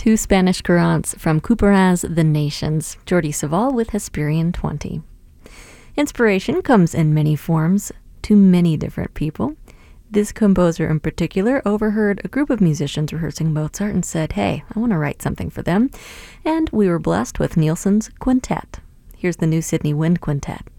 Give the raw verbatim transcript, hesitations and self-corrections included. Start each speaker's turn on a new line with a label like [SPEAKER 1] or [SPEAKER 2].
[SPEAKER 1] Two Spanish courants from Couperin's The Nations, Jordi Savall with Hesperian twenty. Inspiration comes in many forms to many different people. This composer in particular overheard a group of musicians rehearsing Mozart and said, hey, I want to write something for them. And we were blessed with Nielsen's Quintet. Here's the new Sydney Wind Quintet.